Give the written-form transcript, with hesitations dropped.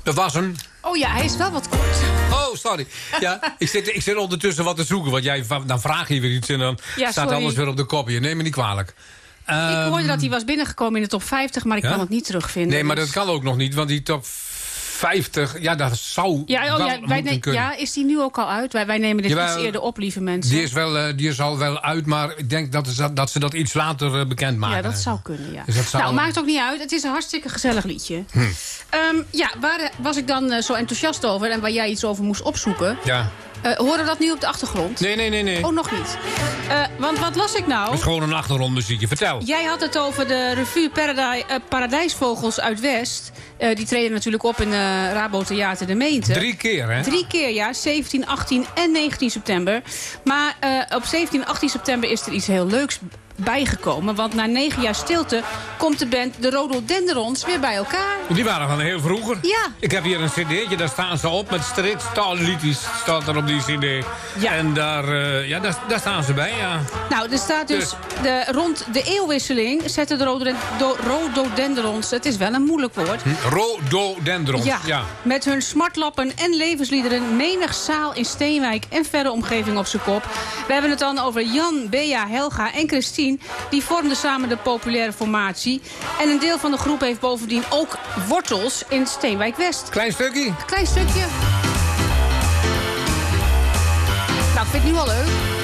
Dat was hem. Oh ja, hij is wel wat kort. Oh, sorry. Ja, ik zit ondertussen wat te zoeken. Want dan vraag je weer iets en dan staat alles weer op de kop. Je neemt me niet kwalijk. Ik hoorde dat hij was binnengekomen in de top 50, maar ik kan het niet terugvinden. Nee, maar dat kan ook nog niet, want die top 50, ja, dat zou moeten kunnen. Ja, is die nu ook al uit? Wij nemen dit iets eerder op, lieve mensen. Die is al wel uit, maar ik denk dat ze dat iets later bekendmaken. Ja, dat zou kunnen, ja. Dus maakt ook niet uit. Het is een hartstikke gezellig liedje. Waar was ik dan zo enthousiast over en waar jij iets over moest opzoeken? Ja. Horen we dat nu op de achtergrond? Nee. Oh, nog niet. Want wat las ik nou? Het is gewoon een achtergrondmuziekje. Vertel. Jij had het over de revue Paradijsvogels uit West. Die treden natuurlijk op in Rabo Theater de Meente. 3 keer, hè? 3 keer, ja. 17, 18 en 19 september. Maar op 17 en 18 september is er iets heel leuks bijgekomen. Want na 9 jaar stilte komt de band de Rhododendrons weer bij elkaar. Die waren van heel vroeger. Ja. Ik heb hier een cd'tje, daar staan ze op met liedjes staat er op die cd. Ja. En daar staan ze bij, ja. Nou, er staat dus rond de eeuwwisseling zetten de Rhododendrons, het is wel een moeilijk woord. Rhododendrons, ja. Met hun smartlappen en levensliederen menig zaal in Steenwijk en verre omgeving op zijn kop. We hebben het dan over Jan, Bea, Helga en Christine. Die vormden samen de populaire formatie. En een deel van de groep heeft bovendien ook wortels in Steenwijk West. Klein stukje? Klein stukje. Nou, ik vind het nu al leuk.